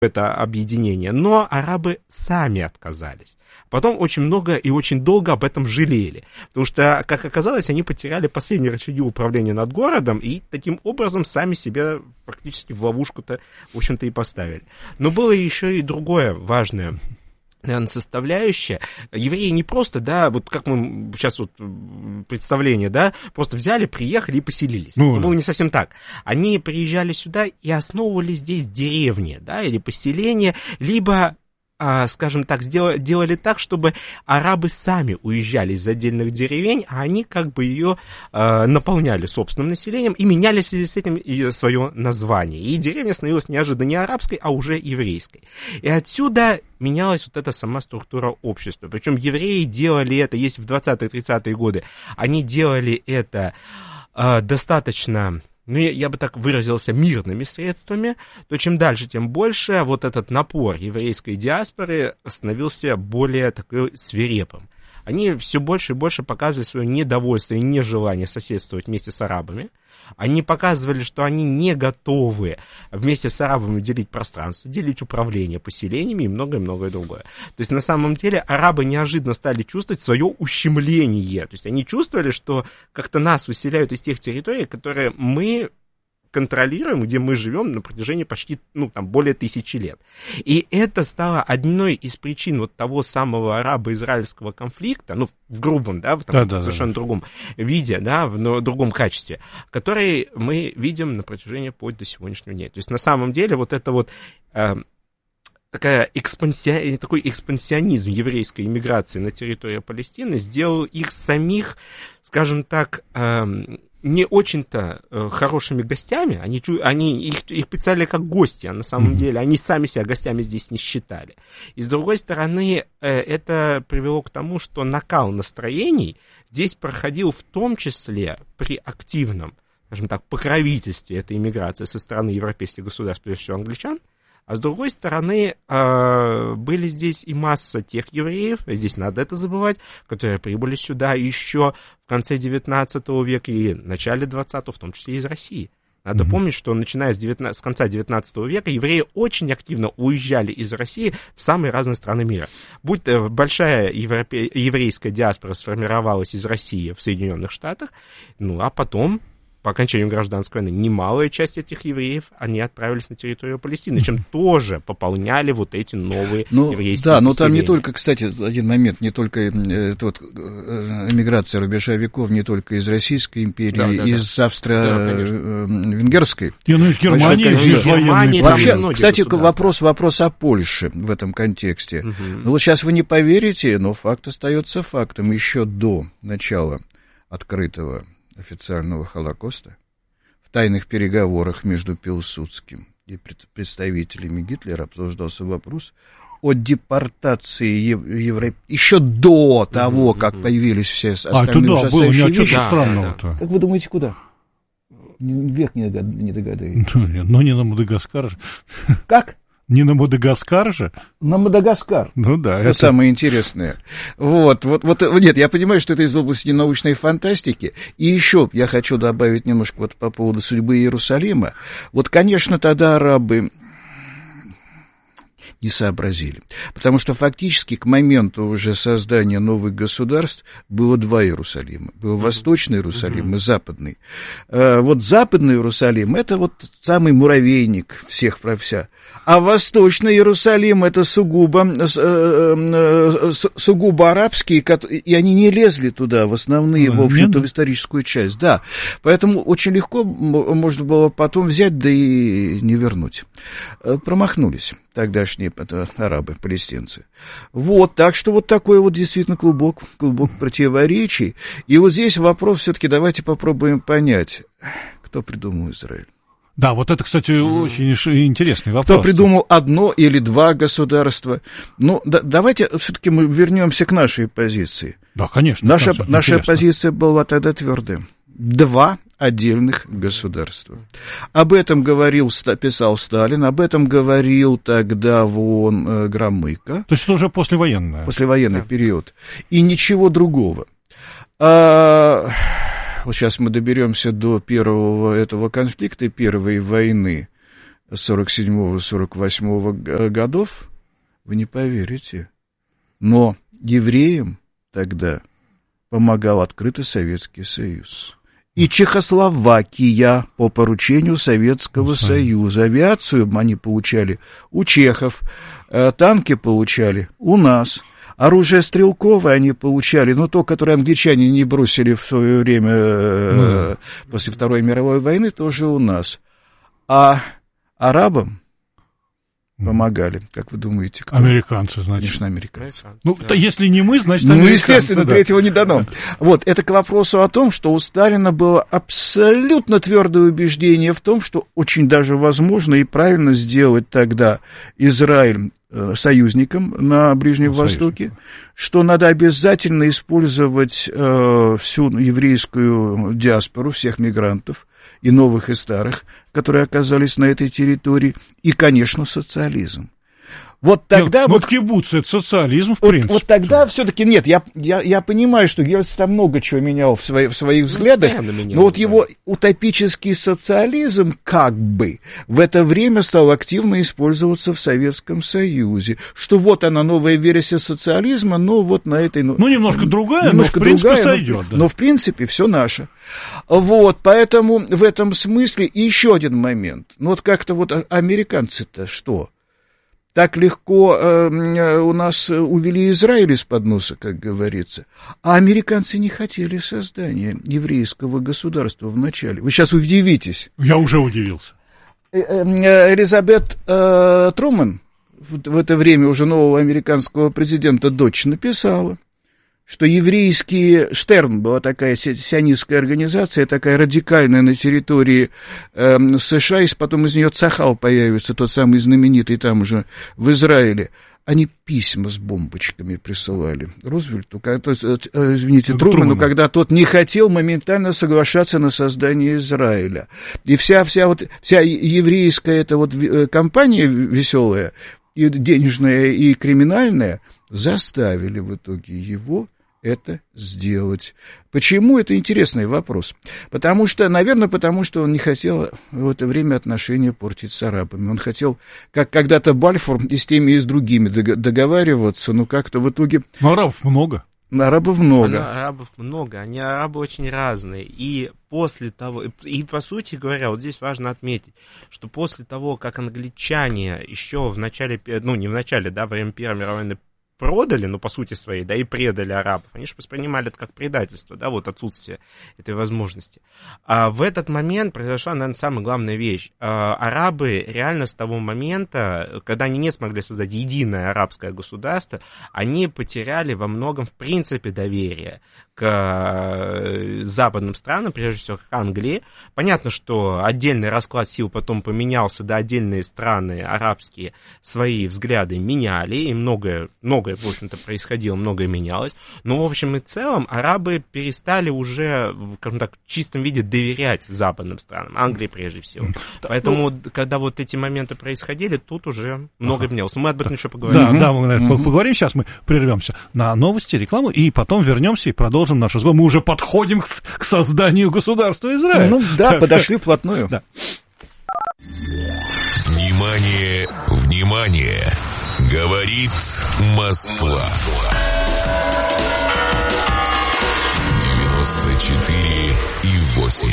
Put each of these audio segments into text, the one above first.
это объединение, но арабы сами отказались. Потом очень много и очень долго об этом жалели, потому что, как оказалось, они потеряли последние рычаги управления над городом и таким образом сами себя фактически в ловушку-то, в общем-то, и поставили. Но было еще и другое важное, наверное, составляющая. Евреи не просто, да, вот как мы сейчас вот представление, да, просто взяли, приехали и поселились. Это было не совсем так. Они приезжали сюда и основывали здесь деревни, да, или поселения, либо, скажем так, делали так, чтобы арабы сами уезжали из отдельных деревень, а они как бы ее наполняли собственным населением и меняли в связи с этим свое название. И деревня становилась неожиданно не арабской, а уже еврейской. И отсюда менялась вот эта сама структура общества. Причем евреи делали это, если в 20-30-е годы они делали это достаточно... ну, я бы так выразился, мирными средствами, то чем дальше, тем больше вот этот напор еврейской диаспоры становился более такой свирепым. Они все больше и больше показывали свое недовольство и нежелание соседствовать вместе с арабами. Они показывали, что они не готовы вместе с арабами делить пространство, делить управление поселениями и многое-многое другое. То есть, на самом деле, арабы неожиданно стали чувствовать свое ущемление. То есть, они чувствовали, что как-то нас выселяют из тех территорий, которые мы контролируем, где мы живем на протяжении почти, более 1000 лет. И это стало одной из причин вот того самого арабо-израильского конфликта, в грубом, да, в совершенно другом виде, да, в другом качестве, который мы видим на протяжении вплоть до сегодняшнего дня. То есть, на самом деле, вот это вот такой экспансионизм еврейской иммиграции на территории Палестины сделал их самих, скажем так, не очень-то хорошими гостями, их представляли как гости, а на самом деле они сами себя гостями здесь не считали. И с другой стороны, это привело к тому, что накал настроений здесь проходил в том числе при активном, скажем так, покровительстве этой иммиграции со стороны европейских государств, прежде всего англичан. А с другой стороны, были здесь и масса тех евреев, здесь надо это забывать, которые прибыли сюда еще в конце 19 века и начале 20-го, в том числе из России. Надо помнить, что начиная с конца 19 века евреи очень активно уезжали из России в самые разные страны мира. Будь то большая еврейская диаспора сформировалась из России в Соединенных Штатах, а потом... по окончанию гражданской войны, немалая часть этих евреев, они отправились на территорию Палестины, чем тоже пополняли вот эти новые еврейские поселения. Там не только, кстати, один момент, не только эмиграция рубежа веков, не только из Российской империи, из австро-венгерской. И из Германии, из военной. Вообще, кстати, вопрос о Польше в этом контексте. Вот сейчас вы не поверите, но факт остается фактом. Еще до начала открытого официального Холокоста, в тайных переговорах между Пилсудским и представителями Гитлера обсуждался вопрос о депортации евреев еще до того, как появились все остальные ужасающие вещи. Странного-то. Как вы думаете, куда? Век не догадаетесь. Но не на Мадагаскар же. Как? Не на Мадагаскар же? На Мадагаскар. Да. Это самое интересное. Нет, я понимаю, что это из области научной фантастики. И еще я хочу добавить немножко по поводу судьбы Иерусалима. Конечно, тогда арабы не сообразили. Потому что фактически к моменту уже создания новых государств было два Иерусалима. Был Восточный Иерусалим и Западный. Западный Иерусалим — это самый муравейник всех про вся. А Восточный Иерусалим — это сугубо арабские, и они не лезли туда, в основные, в общем-то, в историческую часть. Да, поэтому очень легко можно было потом взять, да и не вернуть. Промахнулись тогдашние арабы, палестинцы. Так что такой действительно клубок противоречий. И здесь вопрос все-таки, давайте попробуем понять, кто придумал Израиль. Да, это, кстати, очень интересный вопрос. Кто придумал одно или два государства? Давайте все-таки мы вернемся к нашей позиции. Да, конечно. Наша позиция была тогда твердая. Два отдельных государства. Об этом писал Сталин, об этом говорил тогда в ООН Громыко. То есть это уже послевоенное. Послевоенный период. И ничего другого. Сейчас мы доберемся до первого этого конфликта, первой войны 47-48 годов, вы не поверите. Но евреям тогда помогал открытый Советский Союз. И Чехословакия по поручению Советского Союза. Авиацию они получали у чехов, танки получали у нас. Оружие стрелковое они получали, но то, которое англичане не бросили в свое время после Второй мировой войны, тоже у нас. А арабам помогали, как вы думаете, кто? Американцы, значит. Конечно, американцы. Ну, да. Если не мы, значит, американцы. Ну, естественно, да. Третьего не дано. Вот, это к вопросу о том, что у Сталина было абсолютно твердое убеждение в том, что очень даже возможно и правильно сделать тогда Израиль союзником на Ближнем Востоке, что надо обязательно использовать всю еврейскую диаспору, всех мигрантов, и новых, и старых, которые оказались на этой территории, и, конечно, социализм. Вот тогда... Вот кибуц — это социализм, в принципе. Вот тогда все-таки... Нет, я понимаю, что Герцен там много чего менял в своих взглядах, но вот его утопический социализм как бы в это время стал активно использоваться в Советском Союзе, что вот она, новая версия социализма, но вот на этой... Ну, немножко другая, но в принципе сойдет. Но в принципе все наше. Вот, поэтому в этом смысле и еще один момент. Ну, вот как-то вот американцы-то что... Так легко у нас увели Израиль из-под носа, как говорится. А американцы не хотели создания еврейского государства вначале. Вы сейчас удивитесь. Я уже удивился. Элизабет Трумэн, в это время уже нового американского президента, дочь, написала, что еврейский Штерн была такая сионистская организация, такая радикальная на территории США, и потом из нее Цахал появится, тот самый знаменитый там уже в Израиле. Они письма с бомбочками присылали Рузвельту, Трумэну, когда тот не хотел моментально соглашаться на создание Израиля. И вся еврейская эта вот компания веселая, и денежная, и криминальная, заставили в итоге его это сделать. Почему? Это интересный вопрос. Потому что он не хотел в это время отношения портить с арабами. Он хотел, как когда-то Бальфур, и с теми, и с другими договариваться, но как-то в итоге... Но арабов много. Арабов много. Они арабы очень разные. И после того, и по сути говоря, вот здесь важно отметить, что после того, как англичане еще в начале, ну не в начале, да, во время Первой мировой войны продали, ну, по сути своей, да, и предали арабов. Они же воспринимали это как предательство, да, вот отсутствие этой возможности. А в этот момент произошла, наверное, самая главная вещь. Арабы реально с того момента, когда они не смогли создать единое арабское государство, они потеряли во многом, в принципе, доверие к западным странам, прежде всего к Англии. Понятно, что отдельный расклад сил потом поменялся, да, отдельные страны арабские свои взгляды меняли, и многое, в общем-то, происходило, многое менялось. Но, в общем и целом, арабы перестали уже, скажем так, в чистом виде доверять западным странам, Англии прежде всего. Поэтому, когда вот эти моменты происходили, тут уже многое менялось. Но мы об этом еще поговорим. Да, мы поговорим. Сейчас мы прервемся на новости, рекламу, и потом вернемся и продолжим наш разговор. Мы уже подходим к созданию государства Израиль. Ну да, подошли вплотную. Да. Внимание, внимание! Говорит Москва. 94,8.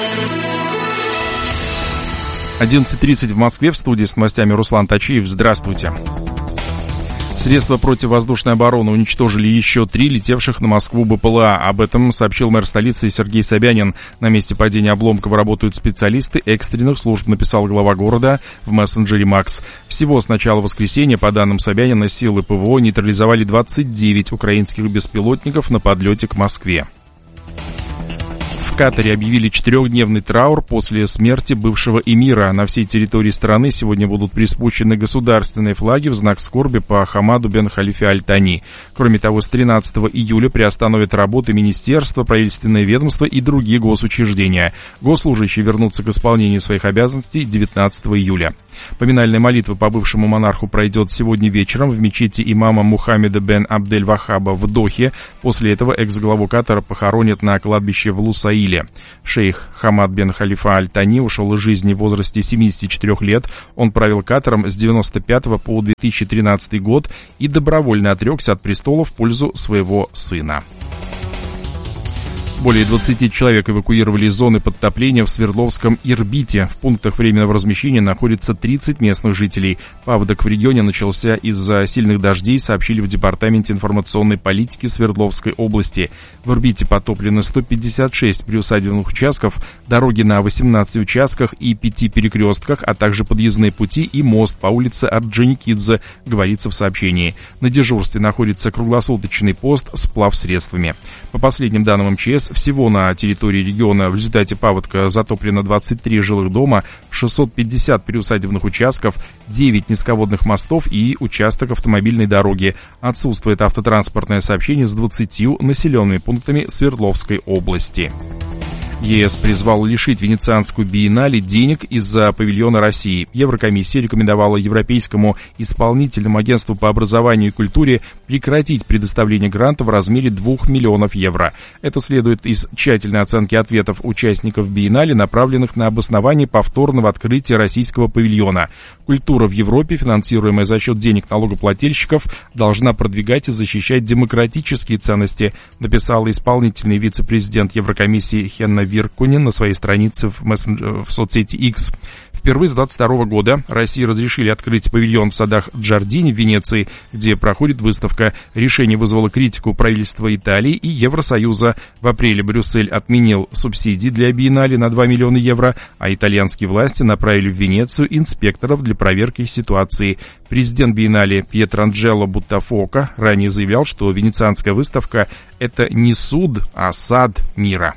11:30 в Москве, в студии с новостями Руслан Тачиев. Здравствуйте. Средства противовоздушной обороны уничтожили еще 3 летевших на Москву БПЛА. Об этом сообщил мэр столицы Сергей Собянин. На месте падения обломков работают специалисты экстренных служб, написал глава города в мессенджере Макс. Всего с начала воскресенья, по данным Собянина, силы ПВО нейтрализовали 29 украинских беспилотников на подлете к Москве. В Катаре объявили 4-дневный траур после смерти бывшего эмира. На всей территории страны сегодня будут приспущены государственные флаги в знак скорби по Хамаду бен Халифе Аль-Тани. Кроме того, с 13 июля приостановят работы министерства, правительственные ведомства и другие госучреждения. Госслужащие вернутся к исполнению своих обязанностей 19 июля. Поминальная молитва по бывшему монарху пройдет сегодня вечером в мечети имама Мухаммеда бен Абдель-Вахаба в Дохе. После этого экс-главу Катара похоронят на кладбище в Лусаиле. Шейх Хамад бен Халифа Аль-Тани ушел из жизни в возрасте 74 лет. Он правил Катаром с 1995 по 2013 год и добровольно отрекся от престола в пользу своего сына. Более 20 человек эвакуировали из зоны подтопления в Свердловском Ирбите. В пунктах временного размещения находится 30 местных жителей. Паводок в регионе начался из-за сильных дождей, сообщили в Департаменте информационной политики Свердловской области. В Ирбите потоплены 156 приусадебных участков, дороги на 18 участках и 5 перекрестках, а также подъездные пути и мост по улице Орджоникидзе, говорится в сообщении. На дежурстве находится круглосуточный пост с плавсредствами. По последним данным МЧС, всего на территории региона в результате паводка затоплено 23 жилых дома, 650 приусадебных участков, 9 низководных мостов и участок автомобильной дороги. Отсутствует автотранспортное сообщение с 20 населенными пунктами Свердловской области. ЕС призвал лишить Венецианскую биеннале денег из-за павильона России. Еврокомиссия рекомендовала Европейскому исполнительному агентству по образованию и культуре прекратить предоставление гранта в размере 2 миллионов евро. Это следует из тщательной оценки ответов участников биеннале, направленных на обоснование повторного открытия российского павильона. Культура в Европе, финансируемая за счет денег налогоплательщиков, должна продвигать и защищать демократические ценности, написала исполнительный вице-президент Еврокомиссии Хенна Виркунен на своей странице в соцсети X. Впервые с 2022 года России разрешили открыть павильон в садах Джардини в Венеции, где проходит выставка. Решение вызвало критику правительства Италии и Евросоюза. В апреле Брюссель отменил субсидии для биеннале на 2 миллиона евро, а итальянские власти направили в Венецию инспекторов для проверки ситуации. Президент биеннале Пьетранджело Буттафока ранее заявлял, что венецианская выставка – это не суд, а сад мира.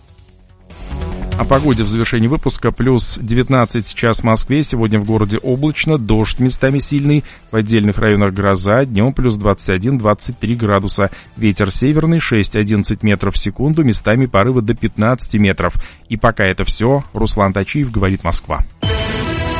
О погоде в завершении выпуска. Плюс 19 сейчас в Москве. Сегодня в городе облачно, дождь местами сильный. В отдельных районах гроза. Днем плюс 21-23 градуса. Ветер северный 6-11 метров в секунду. Местами порывы до 15 метров. И пока это все. Руслан Тачиев, говорит Москва.